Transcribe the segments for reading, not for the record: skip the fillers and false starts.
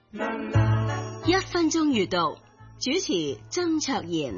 1分鐘閱讀，主持曾卓賢。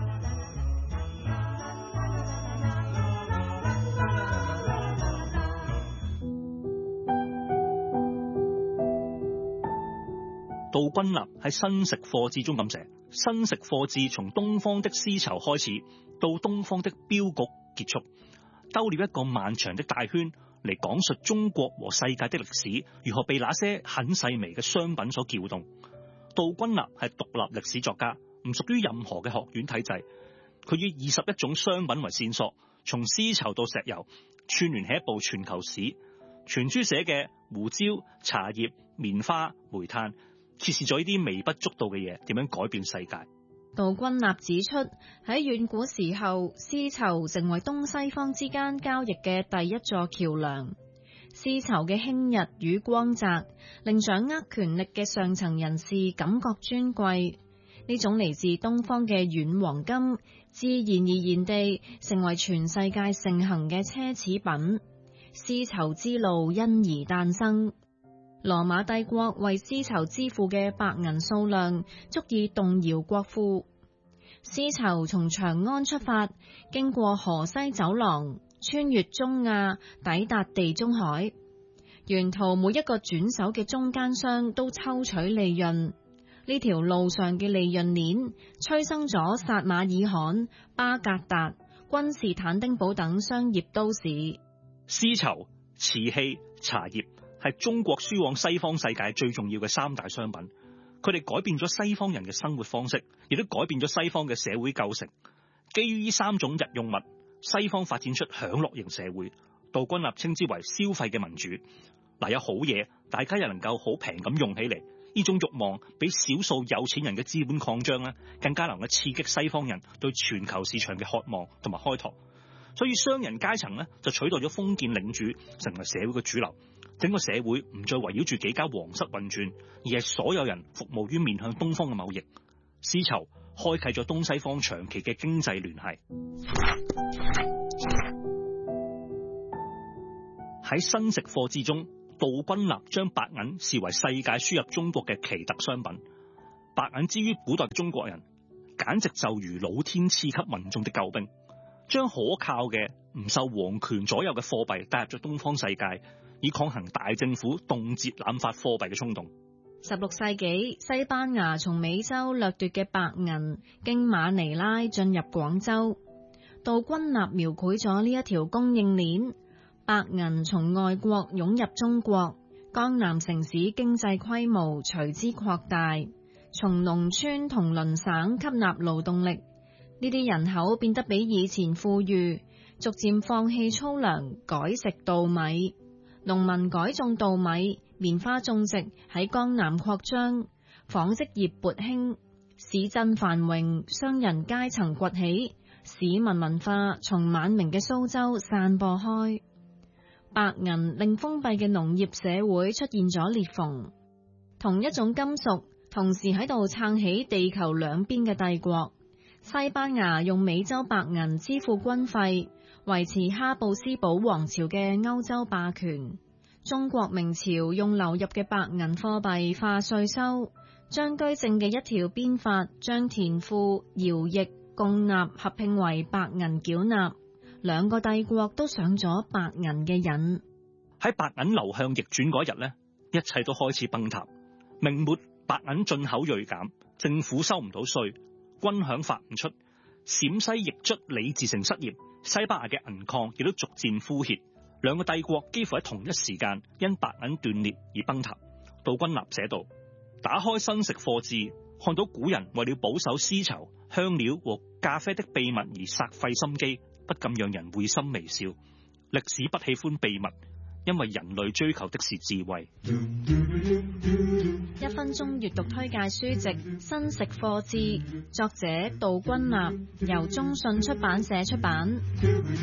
杜君立喺《新食貨志》中咁寫：新食貨志從東方的絲綢開始，到東方的鏢局結束，兜了一個漫長的大圈嚟講述中國和世界的歷史如何被那些很細微嘅商品所撬動。杜君立係獨立歷史作家，唔屬於任何嘅學院體制。佢以21種商品為線索，從絲綢到石油，串聯起一部全球史。全書寫嘅胡椒、茶葉、棉花、煤炭，揭示咗呢啲微不足道嘅嘢點樣改變世界。 杜君立指出，喺遠古時候，絲綢成為東西方之間交易嘅第一座橋梁。絲綢嘅輕逸與光澤，令掌握權力嘅上層人士感覺尊貴。呢種嚟自東方嘅軟黃金，自然而然地成為全世界盛行嘅奢侈品。絲綢之路因而誕生。羅馬帝國為絲綢支付嘅白銀數量足以動搖國庫。絲綢從長安出發，經過河西走廊，穿越中亞，抵達地中海。沿途每一個轉手嘅中間商都抽取利潤。呢條路上嘅利潤鏈催生咗撒馬爾罕、巴格達、君士坦丁堡等商業都市。 絲綢、瓷器、茶葉係中國輸往西方世界最重要嘅3大商品，佢哋改變咗西方人嘅生活方式，亦都改變咗西方嘅社會構成。基於呢3種日用物，西方發展出享樂型社會，杜君立稱之為消費嘅民主。有好嘢，大家又能夠好平咁用起嚟，呢種慾望比少數有錢人嘅資本擴張咧，更加能夠刺激西方人對全球市場嘅渴望同埋開拓。所以商人階層咧就取代咗封建領主，成為社會嘅主流。整個社會唔再圍繞住幾家皇室運轉，而係所有人服務於面向東方嘅貿易。絲綢開啟咗東西方長期嘅經濟聯繫。喺新食貨志中，杜君立將白銀視為世界輸入中國嘅奇特商品。白銀之於古代中國人，簡直就如老天賜給民眾的救兵，將可靠嘅唔受皇權左右嘅貨幣帶入咗東方世界，以抗衡大政府凍結濫發貨幣嘅衝動。 16世紀，西班牙從美洲掠奪嘅白銀經馬尼拉進入廣州。杜君立描繪咗呢一條供應鏈，白銀從外國湧入中國，江南城市經濟規模隨之擴大，從農村同鄰省吸納勞動力，呢啲人口變得比以前富裕，逐漸放棄粗糧，改食稻米。農民改種稻米，棉花種植喺江南擴張，紡織業勃興，市鎮繁榮，商人階層崛起，市民文化從晚明嘅蘇州散播開。白銀令封閉嘅農業社會出現咗裂縫，同一種金屬同時喺度撐起地球兩邊嘅帝國。西班牙用美洲白銀支付軍費，維持哈布斯堡王朝嘅歐洲霸權。中國明朝用流入嘅白銀貨幣化稅收，張居正嘅一條鞭法將田賦、徭役、貢納合併為白銀繳納，兩個帝國都上咗白銀嘅癮。 喺白銀流向逆轉嗰日呢，一切都開始崩塌。明末白銀進口銳減，政府收唔到稅，軍餉發唔出，陝西易卒李自成失業，西班牙嘅銀礦亦都逐漸枯竭。兩個帝國幾乎喺同一時間因白銀斷裂而崩塌。杜君立寫道：打開新食貨志，看到古人為了保守絲綢、香料和咖啡的秘密而煞費心機，不禁讓人會心微笑。歷史不喜歡秘密，因為人類追求的是智慧。 1分鐘閱讀推介書籍《新食貨志》，作者杜君立，由中信出版社出版。